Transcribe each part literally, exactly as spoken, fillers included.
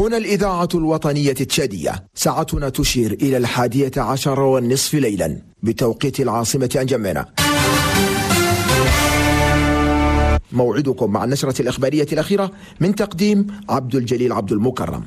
هنا الإذاعة الوطنية التشادية، ساعتنا تشير إلى الحادية عشر والنصف ليلا بتوقيت العاصمة أنجمينا. موعدكم مع النشرة الإخبارية الأخيرة من تقديم عبد الجليل عبد المكرم.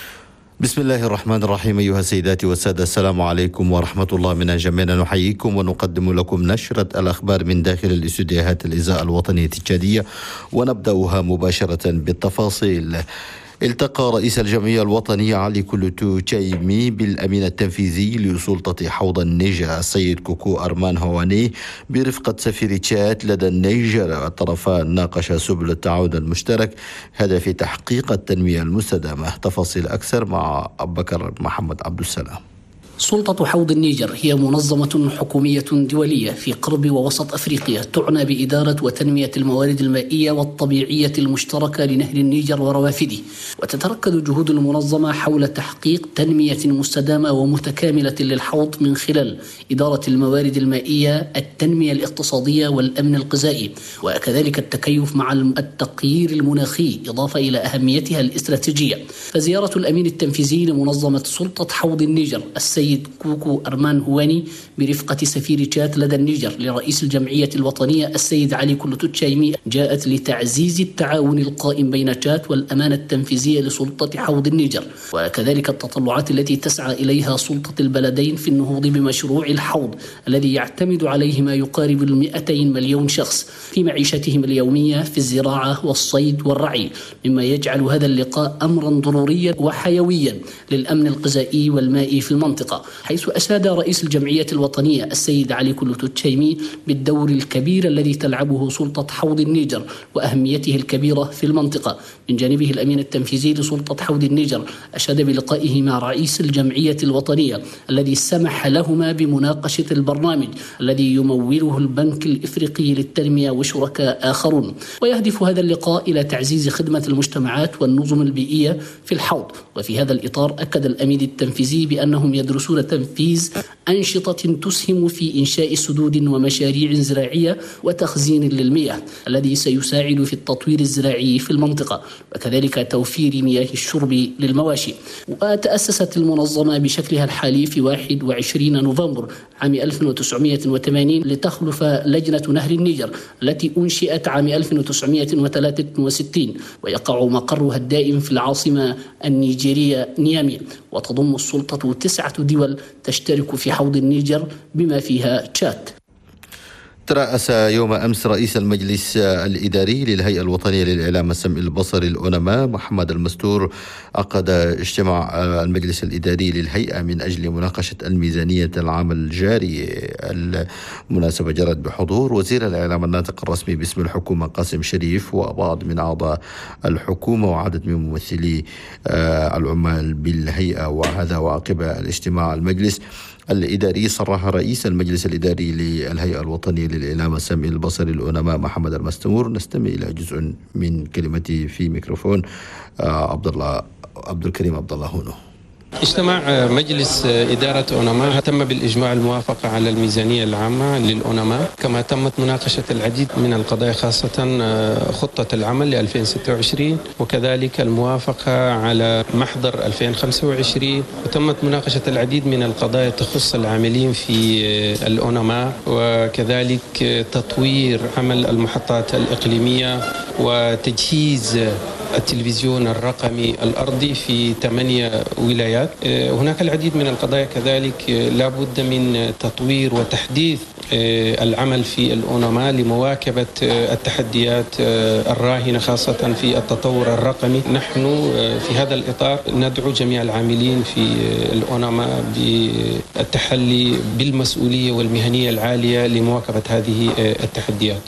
بسم الله الرحمن الرحيم. أيها السيدات والسادة، السلام عليكم ورحمة الله. من أنجمينا نحييكم ونقدم لكم نشرة الأخبار من داخل الاستوديوهات الإذاعة الوطنية التشادية، ونبدأها مباشرة بالتفاصيل. التقى رئيس الجمعية الوطنية علي كلوتو تشايمي بالأمين التنفيذي لسلطة حوض النيجر السيد كوكو أرمان هواني برفقة سفير تشاد لدى النيجر. الطرفان ناقشا سبل التعاون المشترك هدف تحقيق التنمية المستدامة. تفاصيل أكثر مع أبو بكر محمد عبد السلام. سلطة حوض النيجر هي منظمة حكومية دولية في قرب ووسط أفريقيا تعنى بإدارة وتنمية الموارد المائية والطبيعية المشتركة لنهر النيجر وروافده، وتتركز جهود المنظمة حول تحقيق تنمية مستدامة ومتكاملة للحوض من خلال إدارة الموارد المائية، التنمية الاقتصادية والأمن الغذائي، وكذلك التكيف مع التغيير المناخي، إضافة إلى أهميتها الاستراتيجية. فزيارة الأمين التنفيذي لمنظمة سلطة حوض النيجر السيد كوكو أرمان هواني برفقة سفير تشاد لدى النيجر لرئيس الجمعية الوطنية السيد علي كلوتو تشايمي جاءت لتعزيز التعاون القائم بين تشاد والأمانة التنفيذية لسلطة حوض النيجر، وكذلك التطلعات التي تسعى إليها سلطة البلدين في النهوض بمشروع الحوض الذي يعتمد عليه ما يقارب المئتين مليون شخص في معيشتهم اليومية في الزراعة والصيد والرعي، مما يجعل هذا اللقاء أمرا ضروريا وحيويا للأمن الغذائي والمائي في المنطقة، حيث أشاد رئيس الجمعية الوطنية السيد علي كلوتو تشايمي بالدور الكبير الذي تلعبه سلطة حوض النيجر وأهميته الكبيرة في المنطقة. من جانبه الأمين التنفيذي لسلطة حوض النيجر أشاد بلقائه مع رئيس الجمعية الوطنية الذي سمح لهما بمناقشة البرنامج الذي يموله البنك الإفريقي للتنمية وشركاء آخرون، ويهدف هذا اللقاء إلى تعزيز خدمة المجتمعات والنظم البيئية في الحوض. وفي هذا الإطار أكد الأمين التنفيذي بأنهم يدرسون تنفيذ أنشطة تسهم في إنشاء سدود ومشاريع زراعية وتخزين للمياه الذي سيساعد في التطوير الزراعي في المنطقة، وكذلك توفير مياه الشرب للمواشي. وتأسست المنظمة بشكلها الحالي في واحد وعشرين نوفمبر عام ألف وتسعمائة وثمانين لتخلف لجنة نهر النيجر التي أنشئت عام ألف وتسعمائة وثلاثة وستين، ويقع مقرها الدائم في العاصمة النيجيرية نيامي. وتضم السلطة تسعة دول تشترك في حوض النيجر بما فيها تشاد. ترأس يوم أمس رئيس المجلس الإداري للهيئة الوطنية للإعلام السمعي البصري الأونما محمد المستور عقد اجتماع المجلس الإداري للهيئة من أجل مناقشة الميزانية العام الجاري. المناسبة جرت بحضور وزير الإعلام الناطق الرسمي باسم الحكومة قاسم شريف وبعض من أعضاء الحكومة وعدد من ممثلي العمال بالهيئة. وهذا وعقب الاجتماع المجلس الإداري صرح رئيس المجلس الإداري للهيئة الوطنية للإعلام السمعي البصري الأونما محمد المستور. نستمع إلى جزء من كلمته في ميكروفون عبد الله عبد الكريم عبد الله هونو. اجتماع مجلس إدارة أونما تم بالإجماع الموافقة على الميزانية العامة للأونما، كما تمت مناقشة العديد من القضايا خاصة خطة العمل ل ألفين وستة وعشرين وكذلك الموافقة على محضر ألفين وخمسة وعشرين، وتمت مناقشة العديد من القضايا تخص العاملين في الأونما وكذلك تطوير عمل المحطات الإقليمية وتجهيز التلفزيون الرقمي الأرضي في ثمانية ولايات. هناك العديد من القضايا كذلك لا بد من تطوير وتحديث العمل في الأونما لمواكبة التحديات الراهنة خاصة في التطور الرقمي. نحن في هذا الإطار ندعو جميع العاملين في الأونما بالتحلي بالمسؤولية والمهنية العالية لمواكبة هذه التحديات.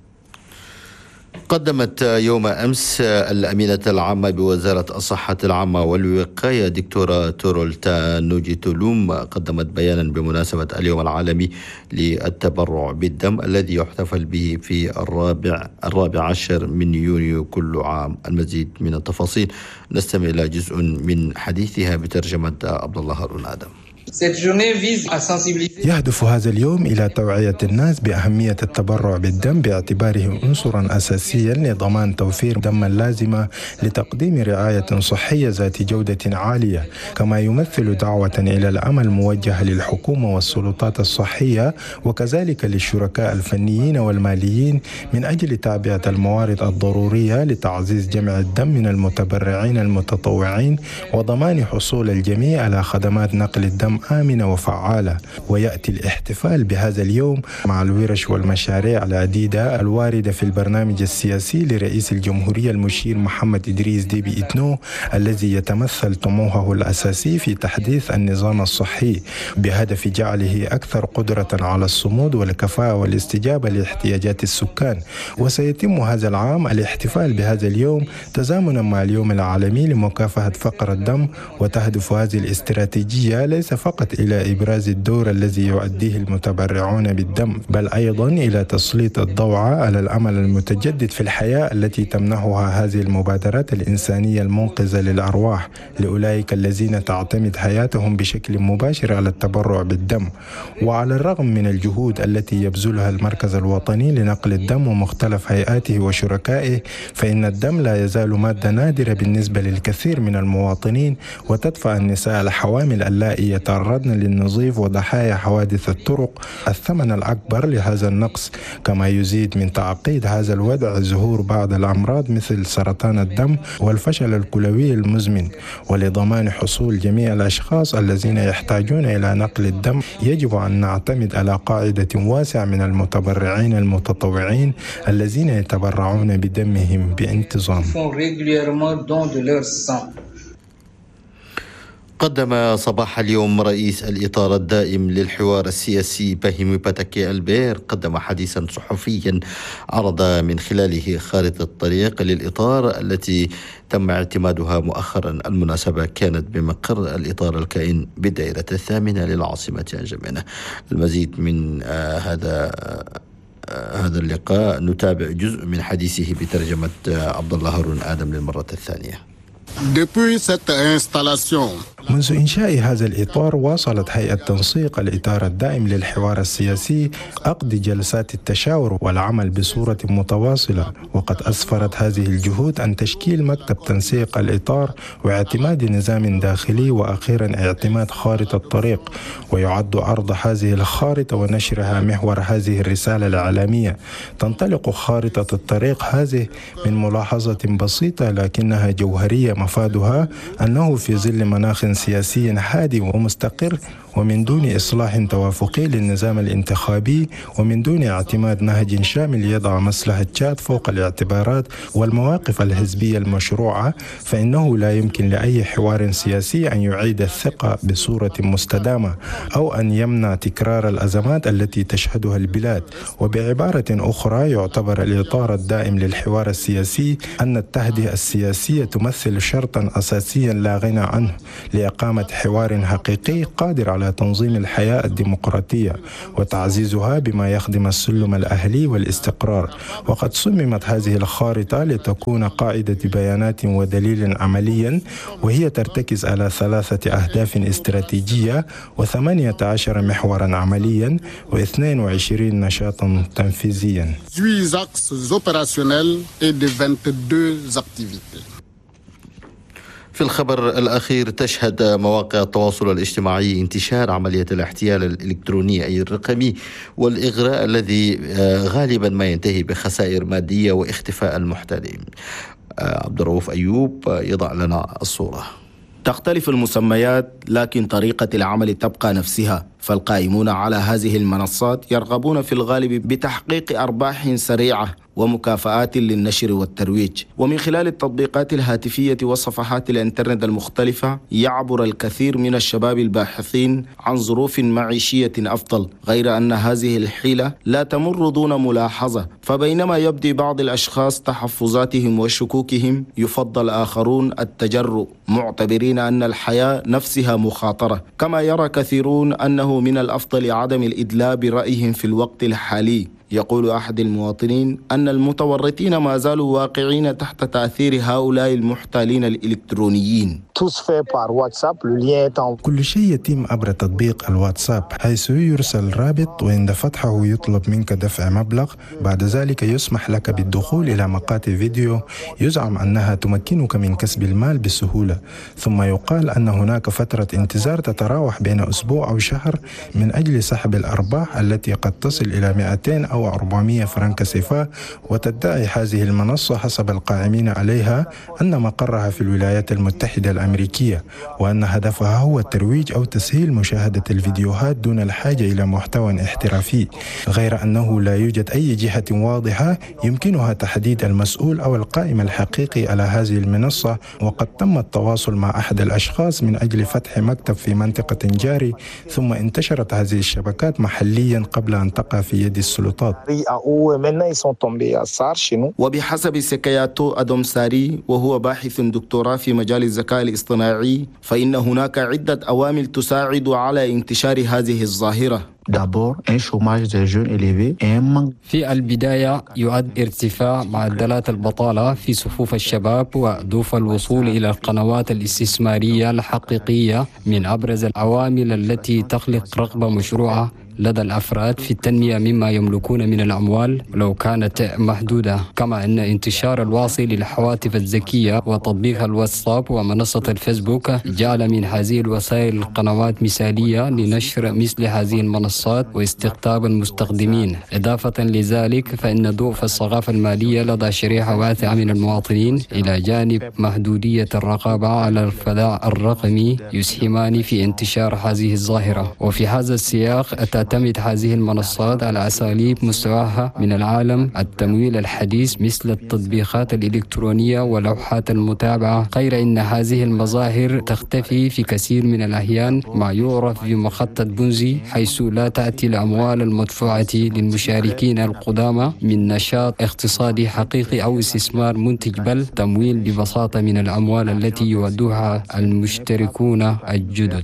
قدمت يوم أمس الأمينة العامة بوزارة الصحة العامة والوقاية دكتورة تورولتا نوجي تولوم قدمت بيانا بمناسبة اليوم العالمي للتبرع بالدم الذي يحتفل به في الرابع الرابع عشر من يونيو كل عام. المزيد من التفاصيل نستمع إلى جزء من حديثها بترجمة عبد الله هارون آدم. يهدف هذا اليوم إلى توعية الناس بأهمية التبرع بالدم باعتباره عنصرا أساسيا لضمان توفير دم اللازمة لتقديم رعاية صحية ذات جودة عالية، كما يمثل دعوة إلى العمل موجهة للحكومة والسلطات الصحية وكذلك للشركاء الفنيين والماليين من أجل تعبئة الموارد الضرورية لتعزيز جمع الدم من المتبرعين المتطوعين وضمان حصول الجميع على خدمات نقل الدم آمنة وفعالة. ويأتي الاحتفال بهذا اليوم مع الورش والمشاريع العديدة الواردة في البرنامج السياسي لرئيس الجمهورية المشير محمد إدريس ديبي إتنو، الذي يتمثل طموحه الأساسي في تحديث النظام الصحي بهدف جعله أكثر قدرة على الصمود والكفاءة والاستجابة لاحتياجات السكان. وسيتم هذا العام الاحتفال بهذا اليوم تزامنا مع اليوم العالمي لمكافحة فقر الدم، وتهدف هذه الاستراتيجية ليس فقط إلى إبراز الدور الذي يؤديه المتبرعون بالدم، بل أيضا إلى تسليط الضوء على الأمل المتجدد في الحياة التي تمنحها هذه المبادرات الإنسانية المنقذة للأرواح لأولئك الذين تعتمد حياتهم بشكل مباشر على التبرع بالدم. وعلى الرغم من الجهود التي يبذلها المركز الوطني لنقل الدم ومختلف هيئاته وشركائه، فإن الدم لا يزال مادة نادرة بالنسبة للكثير من المواطنين، وتدفع النساء الحوامل اللائي يتعرضن للنزيف وضحايا حوادث الطرق الثمن الأكبر لهذا النقص، كما يزيد من تعقيد هذا الوضع ظهور بعض الأمراض مثل سرطان الدم والفشل الكلوي المزمن. ولضمان حصول جميع الأشخاص الذين يحتاجون إلى نقل الدم يجب أن نعتمد على قاعدة واسعة من المتبرعين المتطوعين الذين يتبرعون بدمهم بانتظام. قدم صباح اليوم رئيس الإطار الدائم للحوار السياسي باهيمي باتاكي ألبير قدم حديثا صحفيا عرض من خلاله خارطة الطريق للإطار التي تم اعتمادها مؤخرا. المناسبة كانت بمقر الإطار الكائن بالدائرة الثامنة للعاصمة أنجمنة. المزيد من آه هذا آه هذا اللقاء نتابع جزء من حديثه بترجمة آه عبد الله هارون آدم للمرة الثانية. منذ إنشاء هذا الإطار واصلت هيئة تنسيق الإطار الدائم للحوار السياسي عقد جلسات التشاور والعمل بصورة متواصلة، وقد أسفرت هذه الجهود عن تشكيل مكتب تنسيق الإطار واعتماد نظام داخلي وأخيرا اعتماد خارطة الطريق. ويعد عرض هذه الخارطة ونشرها محور هذه الرسالة الإعلامية. تنطلق خارطة الطريق هذه من ملاحظة بسيطة لكنها جوهرية مفادها أنه في ظل مناخ سياسي هادئ ومستقر ومن دون إصلاح توافقي للنظام الانتخابي ومن دون اعتماد نهج شامل يضع مصلحة تشاد فوق الاعتبارات والمواقف الحزبية المشروعة، فإنه لا يمكن لأي حوار سياسي أن يعيد الثقة بصورة مستدامة أو أن يمنع تكرار الأزمات التي تشهدها البلاد. وبعبارة أخرى يعتبر الإطار الدائم للحوار السياسي أن التهدئة السياسية تمثل شرطا أساسيا لا غنى عنه لإقامة حوار حقيقي قادر على تنظيم الحياة الديمقراطية وتعزيزها بما يخدم السلم الأهلي والاستقرار. وقد صممت هذه الخارطة لتكون قاعدة بيانات ودليل عمليا، وهي ترتكز على ثلاثة أهداف استراتيجية وثمانية عشر محورا عمليا واثنين وعشرين نشاطا تنفيذيا. في الخبر الأخير تشهد مواقع التواصل الاجتماعي انتشار عملية الاحتيال الإلكتروني أي الرقمي والإغراء الذي غالبا ما ينتهي بخسائر مادية واختفاء المحتالين. عبد الرؤوف أيوب يضع لنا الصورة. تختلف المسميات لكن طريقة العمل تبقى نفسها، فالقائمون على هذه المنصات يرغبون في الغالب بتحقيق أرباح سريعة ومكافآت للنشر والترويج. ومن خلال التطبيقات الهاتفية وصفحات الإنترنت المختلفة يعبر الكثير من الشباب الباحثين عن ظروف معيشية أفضل، غير أن هذه الحيلة لا تمر دون ملاحظة. فبينما يبدي بعض الأشخاص تحفظاتهم وشكوكهم، يفضل آخرون التجرؤ معتبرين أن الحياة نفسها مخاطرة. كما يرى كثيرون أنه من الأفضل عدم الإدلاء برأيهم في الوقت الحالي. يقول أحد المواطنين أن المتورطين ما زالوا واقعين تحت تأثير هؤلاء المحتالين الإلكترونيين. كل شيء يتم عبر تطبيق الواتساب، حيث يرسل رابط وعند فتحه يطلب منك دفع مبلغ. بعد ذلك يسمح لك بالدخول إلى مقاطع فيديو يزعم أنها تمكنك من كسب المال بسهولة، ثم يقال أن هناك فترة انتظار تتراوح بين أسبوع أو شهر من أجل سحب الأرباح التي قد تصل إلى مئتين أو أربعمئة فرنك سيفا. وتدعي هذه المنصة حسب القائمين عليها أن مقرها في الولايات المتحدة الأمريكية، وأن هدفها هو الترويج أو تسهيل مشاهدة الفيديوهات دون الحاجة إلى محتوى احترافي، غير أنه لا يوجد أي جهة واضحة يمكنها تحديد المسؤول أو القائم الحقيقي على هذه المنصة. وقد تم التواصل مع أحد الأشخاص من أجل فتح مكتب في منطقة جاري، ثم انتشرت هذه الشبكات محليا قبل أن تقع في يد السلطات. وبحسب سكاياتو أدوم ساري، وهو باحث دكتوراه في مجال الذكاء الاصطناعي، فإن هناك عدة عوامل تساعد على انتشار هذه الظاهرة. في البداية يؤدي ارتفاع معدلات البطالة في صفوف الشباب، وضعف الوصول إلى القنوات الاستثمارية الحقيقية من أبرز العوامل التي تخلق رغبة مشروعة لدى الأفراد في التنمية مما يملكون من الأموال لو كانت محدودة. كما أن انتشار الواصل للحواتف الذكية وتطبيق الواتساب ومنصة الفيسبوك جعل من هذه الوسائل القنوات مثالية لنشر مثل هذه المنصات واستقطاب المستخدمين. إضافة لذلك فإن ضعف الثقافة المالية لدى شريحة واسعة من المواطنين إلى جانب محدودية الرقابة على الفضاء الرقمي يسهمان في انتشار هذه الظاهرة. وفي هذا السياق تعتمد هذه المنصات على أساليب مستوحاة من العالم التمويل الحديث مثل التطبيقات الإلكترونية ولوحات المتابعة، غير أن هذه المظاهر تختفي في كثير من الأحيان ما يعرف بمخطط بونزي، حيث لا تأتي الأموال المدفوعة للمشاركين القدامى من نشاط اقتصادي حقيقي أو استثمار منتج، بل تمويل ببساطة من الأموال التي يودوها المشتركون الجدد.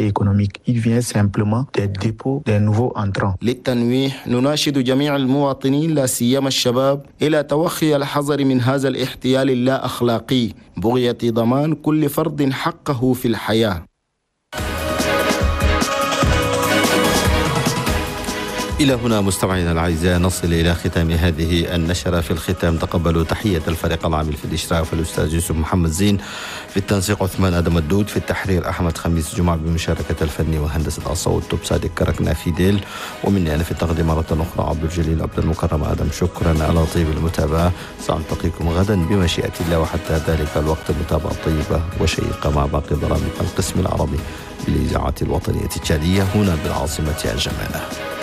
للتنويه نناشد جميع المواطنين لا سيما الشباب إلى توخي الحذر من هذا الاحتيال اللا أخلاقي بغية ضمان كل فرد حقه في الحياة. إلى هنا مستمعينا الأعزاء نصل إلى ختام هذه النشرة. في الختام تقبلوا تحية الفريق العامل في الإشراف الأستاذ يوسف محمد زين، في التنسيق عثمان آدم الدود، في التحرير أحمد خميس جمعة بمشاركة الفني وهندسة الصوت توب صادق كركنا فيديل، ومني أنا في التقديم مرة أخرى عبد الجليل عبد المكرم آدم. شكرا على طيب المتابعة، سألتقيكم غدا بمشيئة الله، وحتى ذلك الوقت متابعة طيبة وشيقة مع باقي برامج القسم العربي بالإذاعة الوطنية التشادية هنا بالعاصمة الجمالة.